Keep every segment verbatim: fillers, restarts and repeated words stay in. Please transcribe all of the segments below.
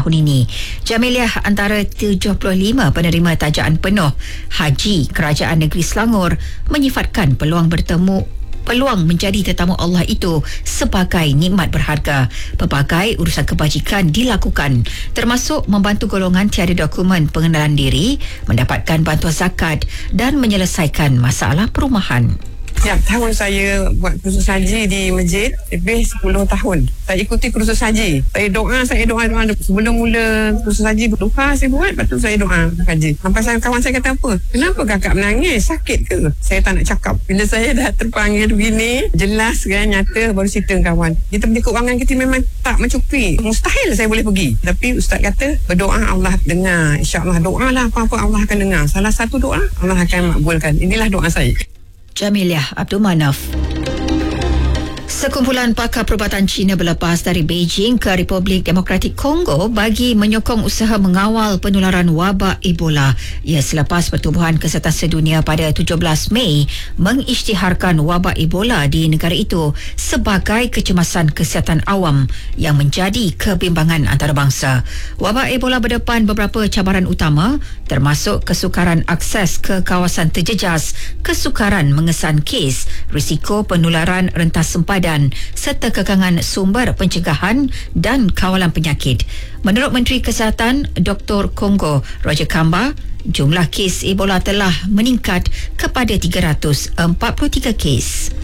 tahun ini. Jamiliah antara tujuh puluh lima penerima tajaan penuh Haji Kerajaan Negeri Selangor menyifatkan peluang bertemu peluang menjadi tetamu Allah itu sebagai nikmat berharga. Pelbagai urusan kebajikan dilakukan, termasuk membantu golongan tiada dokumen pengenalan diri mendapatkan bantuan zakat dan menyelesaikan masalah perumahan. Setiap tahun saya buat kursus haji di masjid lebih sepuluh tahun. Saya ikuti kursus haji. Saya doa, saya doa, doa. Sebelum mula kursus haji, doa saya buat, lepas tu saya doa haji. Sampai saya, kawan saya kata apa? Kenapa kakak menangis? Sakit ke? Saya tak nak cakap. Bila saya dah terpanggil begini, jelas kan, nyata, baru cerita kawan. Di tempat keuangan kita memang tak mencukupi. Mustahil saya boleh pergi. Tapi Ustaz kata, berdoa Allah dengar. InsyaAllah doa lah apa-apa Allah akan dengar. Salah satu doa, Allah akan makbulkan. Inilah doa saya. Jamiliah Abdul Manaf. Sekumpulan pakar perubatan Cina berlepas dari Beijing ke Republik Demokratik Kongo bagi menyokong usaha mengawal penularan wabak Ebola. Ia selepas Pertubuhan Kesihatan Sedunia pada tujuh belas Mei mengisytiharkan wabak Ebola di negara itu sebagai kecemasan kesihatan awam yang menjadi kebimbangan antarabangsa. Wabak Ebola berdepan beberapa cabaran utama, termasuk kesukaran akses ke kawasan terjejas, kesukaran mengesan kes, risiko penularan rentas sempadan serta kekangan sumber pencegahan dan kawalan penyakit. Menurut Menteri Kesihatan Doktor Kongo Roger Kamba, jumlah kes Ebola telah meningkat kepada tiga ratus empat puluh tiga kes.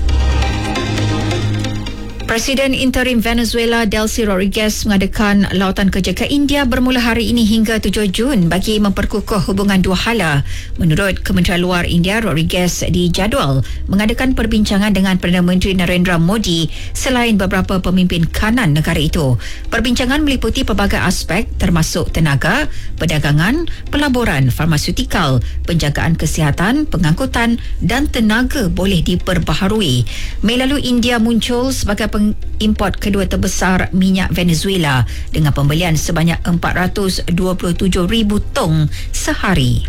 Presiden interim Venezuela Delcy Rodriguez mengadakan lautan kerja ke India bermula hari ini hingga tujuh Jun bagi memperkukuh hubungan dua hala. Menurut Kementerian Luar India, Rodriguez dijadual mengadakan perbincangan dengan Perdana Menteri Narendra Modi selain beberapa pemimpin kanan negara itu. Perbincangan meliputi pelbagai aspek termasuk tenaga, perdagangan, pelaburan, farmaseutikal, penjagaan kesihatan, pengangkutan dan tenaga boleh diperbaharui. Mei lalu India muncul sebagai pengimport kedua terbesar minyak Venezuela dengan pembelian sebanyak empat ratus dua puluh tujuh ribu tong sehari.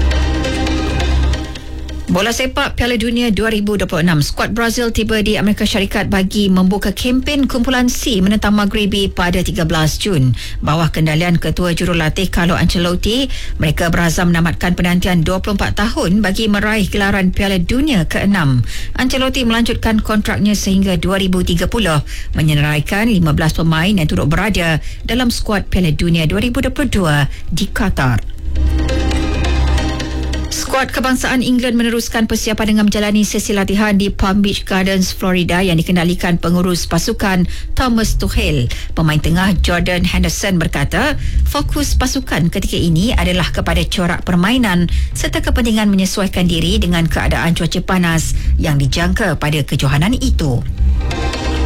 Bola sepak Piala Dunia dua ribu dua puluh enam, skuad Brazil tiba di Amerika Syarikat bagi membuka kempen kumpulan C menentang Maghribi pada tiga belas Jun. Bawah kendalian Ketua Jurulatih Carlo Ancelotti, mereka berazam menamatkan penantian dua puluh empat tahun bagi meraih gelaran Piala Dunia keenam. Ancelotti melanjutkan kontraknya sehingga dua ribu tiga puluh, menyenaraikan lima belas pemain yang turut berada dalam skuad Piala Dunia dua ribu dua puluh dua di Qatar. Skuad kebangsaan England meneruskan persiapan dengan menjalani sesi latihan di Palm Beach Gardens, Florida yang dikendalikan pengurus pasukan Thomas Tuchel. Pemain tengah Jordan Henderson berkata, fokus pasukan ketika ini adalah kepada corak permainan serta kepentingan menyesuaikan diri dengan keadaan cuaca panas yang dijangka pada kejohanan itu.